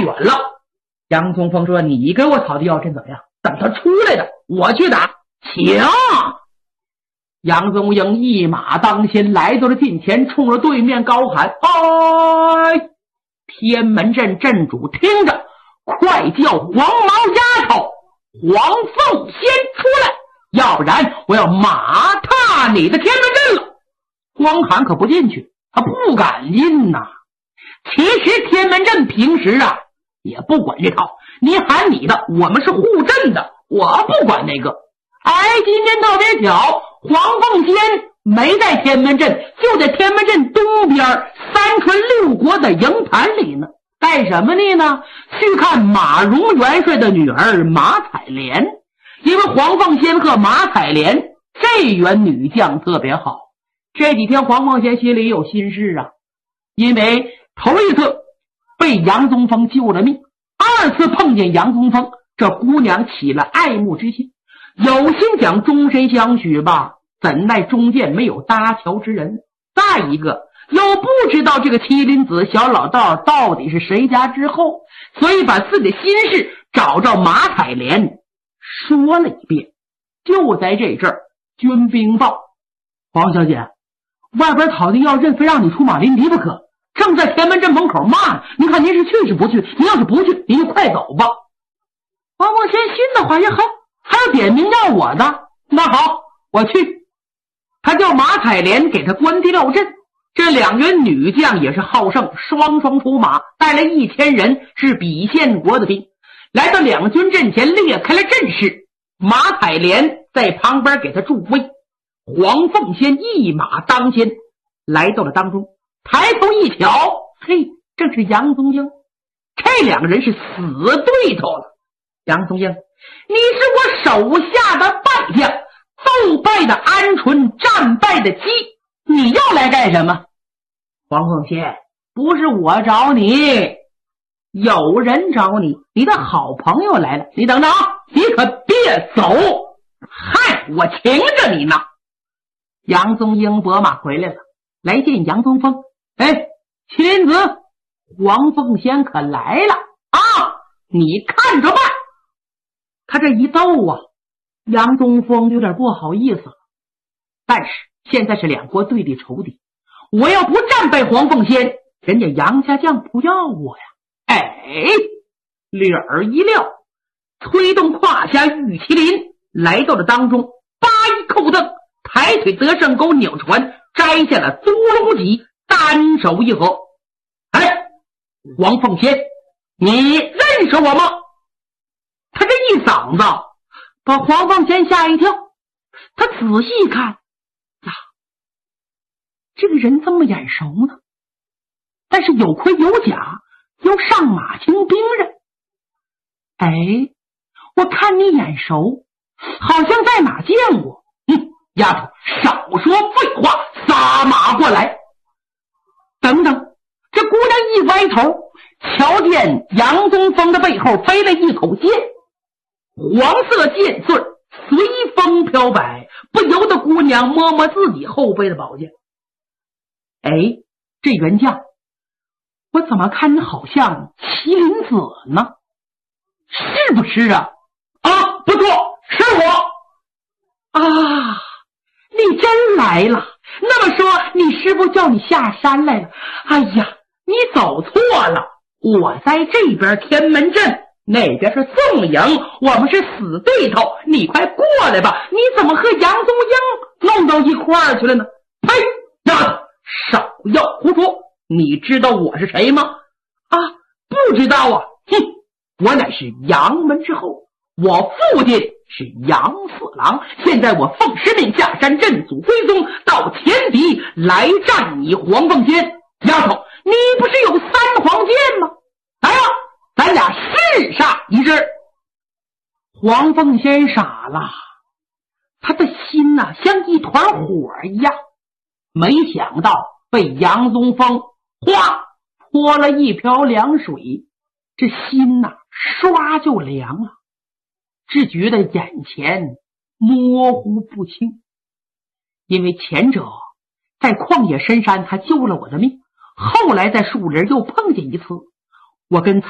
远了。杨宗峰说：“你给我草地要阵怎么样？等他出来的，我去打。”请。杨宗英一马当先来到了近前，冲着对面高喊：“哎！”天门阵阵主听着，快叫黄毛丫头黄凤仙出来，要不然我要马踏你的天门阵了。光喊可不进去，他不敢进呐。其实天门阵平时啊也不管这套，你喊你的，我们是护阵的，我不管那个。哎，今天特别巧，黄凤仙没在天门阵，就在天门阵东边三川六国的营盘里呢。干什么呢？去看马荣元帅的女儿马采莲。因为黄凤仙和马采莲这员女将特别好，这几天黄凤仙心里有心事啊。因为头一次被杨宗峰救了命，二次碰见杨宗峰，这姑娘起了爱慕之心，有心想终身相许吧，怎奈中间没有搭桥之人。再一个又不知道这个麒麟子小老道到底是谁家之后，所以把自己的心事找着马采莲说了一遍。就在这阵儿，军兵报：“黄小姐，外边讨的要阵，非让你出马临敌不可，正在天门阵门口骂呢。您看您是去是不去？您要是不去，您就快走吧。”黄凤仙心的话也好，还有点名要我的，那好，我去。他叫马采莲给他关调阵。这两员女将也是好胜，双双出马，带来1000人，是比县国的兵，来到两军阵前，列开了阵势。马采莲在旁边给他助威，黄凤仙一马当先来到了当中，抬头一瞧，嘿，正是杨宗英。这两个人是死对头了。杨宗英，你是我手下的败将，斗败的鹌鹑，战败的鸡，你要来干什么？黄凤仙，不是我找你，有人找你，你的好朋友来了，你等着啊，你可别走。嗨，我请着你呢。杨宗英拨马回来了，来见杨宗峰。哎，麒麟子，黄凤仙可来了啊，你看着办。他这一斗啊，杨宗峰有点不好意思了。但是现在是两国对立仇敌，我要不战败黄凤仙，人家杨家将不要我呀。哎，脸儿一撂，推动胯下玉麒麟来到了当中，八一扣蹬，抬腿得胜钩扭船，摘下了租龙戟，单手一合。哎，黄凤仙，你认识我吗？他这一嗓子把黄凤仙吓一跳，他仔细一看呀，这个人这么眼熟呢，但是有盔有甲，又上马行兵刃。哎，我看你眼熟，好像在哪见过。丫头，少说废话，撒马过来。等等，这姑娘一歪头，瞧见杨宗峰的背后飞了一口剑，黄色剑穗随风飘摆，不由得姑娘摸摸自己后背的宝剑。哎，这员将，我怎么看你好像麒麟子呢？是不是啊？啊，不错，是我。啊，你真来了。那么说你师父叫你下山来了。哎呀，你走错了，我在这边天门阵，那边是宋营，我们是死对头，你快过来吧。你怎么和杨宗英弄到一块儿去了呢？呸，丫头，少要胡说。你知道我是谁吗？啊，不知道啊。我乃是杨门之后，我父亲是杨四郎，现在我奉师命下山镇祖徽宗，到前敌来战你黄凤仙。丫头，你不是有3黄剑吗？来呀，咱俩试杀一试。黄凤仙傻了，他的心呐，像一团火一样，没想到被杨宗峰哗泼了一瓢凉水，这心呐唰就凉了，只觉得眼前模糊不清。因为前者在旷野深山他救了我的命，后来在树林又碰见一次，我跟